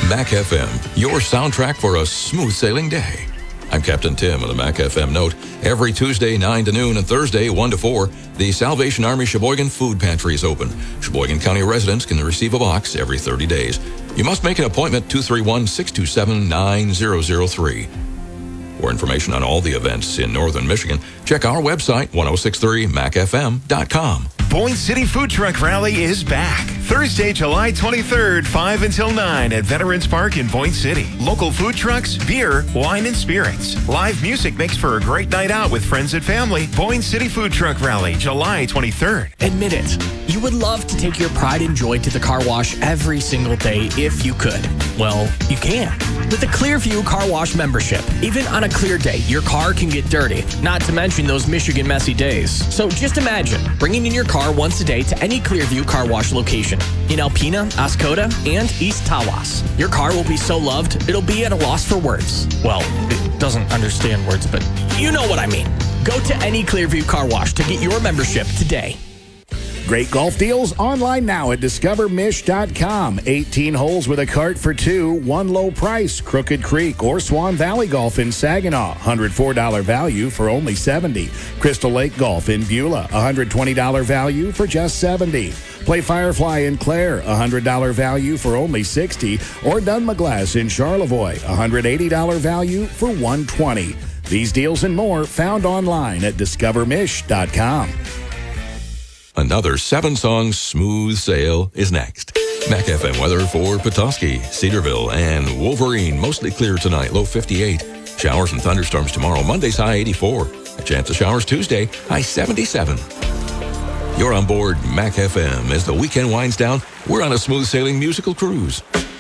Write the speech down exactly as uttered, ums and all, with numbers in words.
Mac F M, your soundtrack for a smooth sailing day. I'm Captain Tim with a Mac F M note. Every Tuesday, nine to noon, and Thursday, one to four, the Salvation Army Sheboygan Food Pantry is open. Sheboygan County residents can receive a box every thirty days. You must make an appointment, two three one, six two seven, nine zero zero three. For information on all the events in northern Michigan, check our website, ten sixty-three mac f m dot com. Boyne City Food Truck Rally is back. Thursday, July twenty-third, five until nine at Veterans Park in Boyne City. Local food trucks, beer, wine, and spirits. Live music makes for a great night out with friends and family. Boyne City Food Truck Rally, July twenty-third. Admit it. You would love to take your pride and joy to the car wash every single day if you could. Well, you can. With the Clearview Car Wash membership, even on a clear day, your car can get dirty, not to mention those Michigan messy days. So just imagine bringing in your car once a day to any Clearview Car Wash location in Alpena, Oscoda, and East Tawas. Your car will be so loved, it'll be at a loss for words. Well, it doesn't understand words, but you know what I mean. Go to any Clearview Car Wash to get your membership today. Great golf deals online now at discover mish dot com. eighteen holes with a cart for two, one low price. Crooked Creek or Swan Valley Golf in Saginaw, one hundred four dollars value for only seventy dollars. Crystal Lake Golf in Beulah, one hundred twenty dollars value for just seventy dollars. Play Firefly in Clare, one hundred dollars value for only sixty dollars. Or Dunmaglass in Charlevoix, one hundred eighty dollars value for one hundred twenty dollars. These deals and more found online at discover mish dot com. Another seven-song smooth sail is next. Mac F M weather for Petoskey, Cedarville, and Wolverine. Mostly clear tonight, low fifty-eight. Showers and thunderstorms tomorrow. Monday's high eighty-four. A chance of showers Tuesday, high seventy-seven. You're on board Mac F M. As the weekend winds down, we're on a smooth sailing musical cruise.